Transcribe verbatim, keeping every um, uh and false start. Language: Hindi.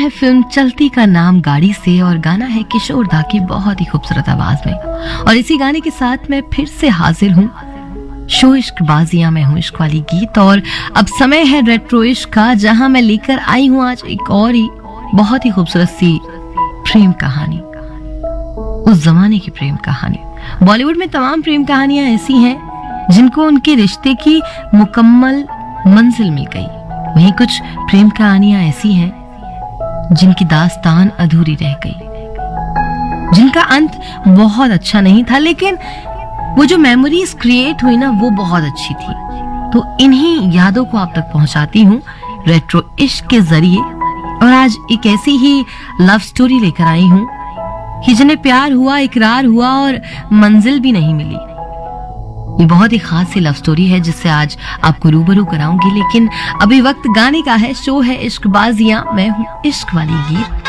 है फिल्म चलती का नाम गाड़ी से और गाना है किशोर दा की बहुत ही खूबसूरत आवाज में। और इसी गाने के साथ मैं फिर से हाजिर हूँ शो इश्क बाजियां में हूँ इश्क वाली गीत। और अब समय है रेट्रो इश्क का, जहां मैं लेकर आई हूँ आज एक और ही बहुत ही खूबसूरत सी प्रेम कहानी, उस जमाने की प्रेम कहानी। बॉलीवुड में तमाम प्रेम कहानियां ऐसी हैं जिनको उनके रिश्ते की मुकम्मल मंजिल मिल गई, वहीं कुछ प्रेम कहानियां ऐसी हैं जिनकी दास्तान अधूरी रह गई, जिनका अंत बहुत अच्छा नहीं था, लेकिन वो जो मेमोरीज क्रिएट हुई ना वो बहुत अच्छी थी। तो इन्हीं यादों को आप तक पहुंचाती हूँ रेट्रो इश्क के जरिए। और आज एक ऐसी ही लव स्टोरी लेकर आई हूँ कि जिन्हें प्यार हुआ, इकरार हुआ और मंजिल भी नहीं मिली। ये बहुत ही खास सी लव स्टोरी है जिससे आज आपको रूबरू कराऊंगी, लेकिन अभी वक्त गाने का है। शो है इश्क बाजियां, मैं हूँ इश्क वाली गीत।